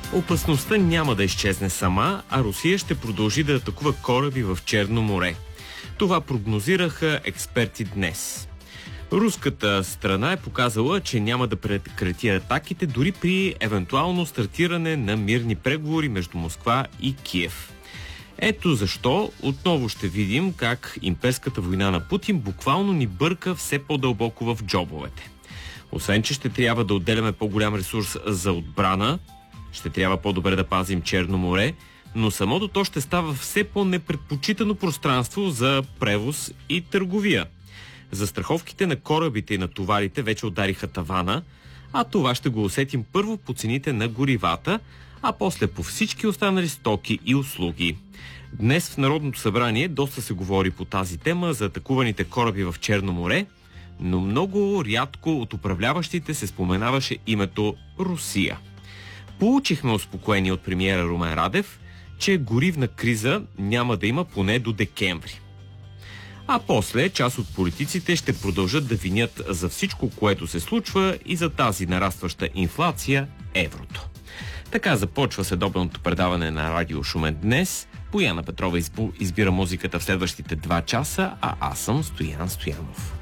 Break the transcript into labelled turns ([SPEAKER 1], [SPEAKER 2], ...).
[SPEAKER 1] Опасността няма да изчезне сама, а Русия ще продължи да атакува кораби в Черно море. Това прогнозираха експерти днес. Руската страна е показала, че няма да прекрати атаките дори при евентуално стартиране на мирни преговори между Москва и Киев. Ето защо отново ще видим как имперската война на Путин буквално ни бърка все по-дълбоко в джобовете. Освен, че ще трябва да отделяме по-голям ресурс за отбрана, ще трябва по-добре да пазим Черно море, но самото то ще става все по-непредпочитано пространство за превоз и търговия. Застраховките на корабите и на товарите вече удариха тавана, а това ще го усетим първо по цените на горивата, а после по всички останали стоки и услуги. Днес в Народното събрание доста се говори по тази тема за атакуваните кораби в Черно море, но много рядко от управляващите се споменаваше името Русия. Получихме успокоение от премиера Румен Радев, че горивна криза няма да има поне до декември. А после част от политиците ще продължат да винят за всичко, което се случва и за тази нарастваща инфлация еврото. Така започва следобедното предаване на Радио Шумен днес. Бояна Петрова избира музиката в следващите 2 часа, а аз съм Стоян Стоянов.